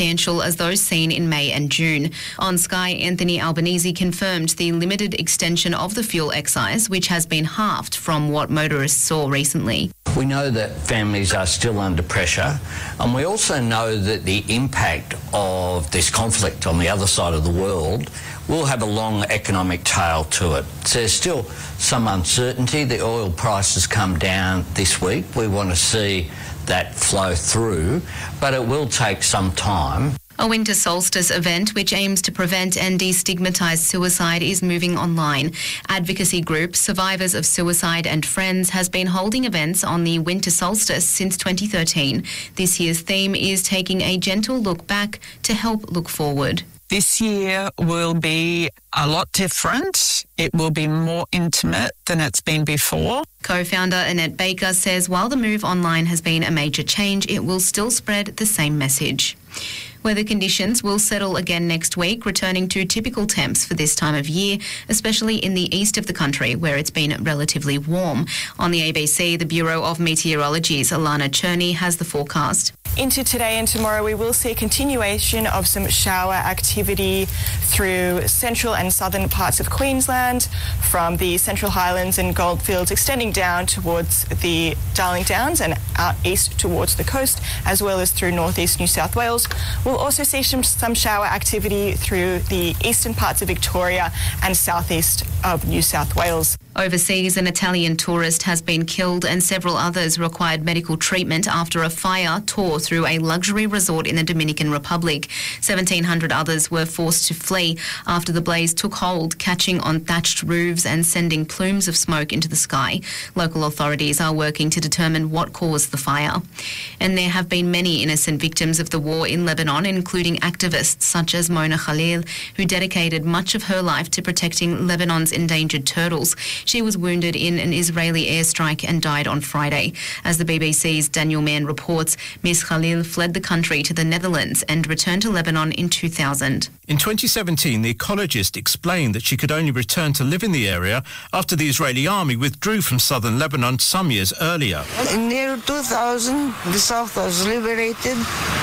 substantial as those seen in May and June. On Sky, Anthony Albanese confirmed the limited extension of the fuel excise, which has been halved from what motorists saw recently. We know that families are still under pressure, and we also know that the impact of this conflict on the other side of the world will have a long economic tail to it. So there's still some uncertainty. The oil prices come down this week. We want to see that flow through, but it will take some time. A winter solstice event which aims to prevent and destigmatise suicide is moving online. Advocacy group Survivors of Suicide and Friends has been holding events on the winter solstice since 2013. This year's theme is taking a gentle look back to help look forward. This year will be a lot different. It will be more intimate than it's been before. Co-founder Annette Baker says while the move online has been a major change, it will still spread the same message. Weather conditions will settle again next week, returning to typical temps for this time of year, especially in the east of the country, where it's been relatively warm. On the ABC, the Bureau of Meteorology's Alana Cherney has the forecast. Into today and tomorrow, we will see a continuation of some shower activity through central and southern parts of Queensland, from the Central Highlands and Goldfields extending down towards the Darling Downs and out east towards the coast, as well as through northeast New South Wales. We'll also see some shower activity through the eastern parts of Victoria and southeast of New South Wales. Overseas, an Italian tourist has been killed and several others required medical treatment after a fire tore through a luxury resort in the Dominican Republic. 1,700 others were forced to flee after the blaze took hold, catching on thatched roofs and sending plumes of smoke into the sky. Local authorities are working to determine what caused the fire. And there have been many innocent victims of the war in Lebanon, including activists such as Mona Khalil, who dedicated much of her life to protecting Lebanon's endangered turtles. She was wounded in an Israeli airstrike and died on Friday. As the BBC's Daniel Mann reports, Ms. Khalil fled the country to the Netherlands and returned to Lebanon in 2000. In 2017, the ecologist explained that she could only return to live in the area after the Israeli army withdrew from southern Lebanon some years earlier. In the year 2000, the south was liberated.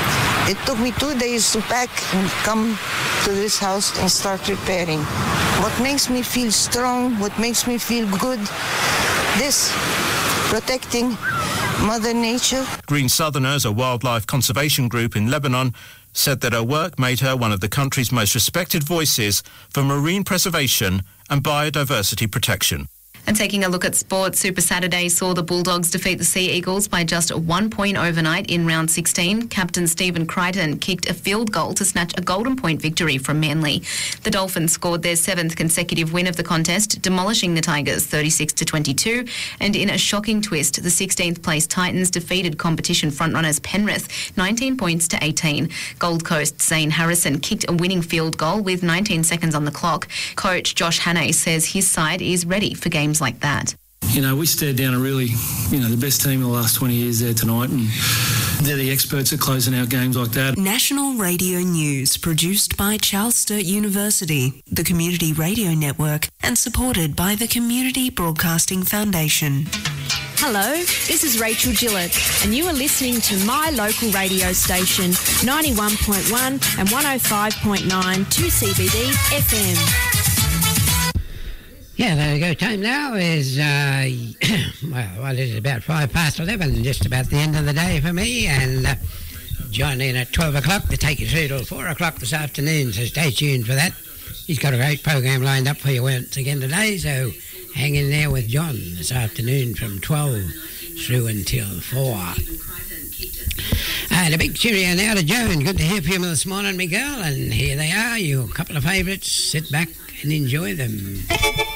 It took me 2 days to pack and come to this house and start repairing. What makes me feel strong, what makes me feel good, this, protecting Mother Nature. Green Southerners, a wildlife conservation group in Lebanon, said that her work made her one of the country's most respected voices for marine preservation and biodiversity protection. And taking a look at sport, Super Saturday saw the Bulldogs defeat the Sea Eagles by just 1 point overnight in round 16. Captain Stephen Crichton kicked a field goal to snatch a golden point victory from Manly. The Dolphins scored their 7th consecutive win of the contest, demolishing the Tigers 36-22. And in a shocking twist, the 16th place Titans defeated competition frontrunners Penrith 19 points to 18. Gold Coast's Zane Harrison kicked a winning field goal with 19 seconds on the clock. Coach Josh Hannay says his side is ready for games like that. You know, we stared down a really, the best team in the last 20 years there tonight, and they're the experts at closing out games like that. National Radio News, produced by Charles Sturt University, the Community Radio Network, and supported by the Community Broadcasting Foundation. Hello, this is Rachel Gillett, and you are listening to my local radio station, 91.1 and 105.9 2CBD FM. Yeah, there we go. Time now is, well, it is about 11:05, just about the end of the day for me, and John in at 12 o'clock to take you through till 4 o'clock this afternoon, so stay tuned for that. He's got a great program lined up for you once again today, so hang in there with John this afternoon from 12 through until 4. And a big cheerio now to Joan. Good to hear from you this morning, me girl, and here they are, your couple of favourites. Sit back and enjoy them.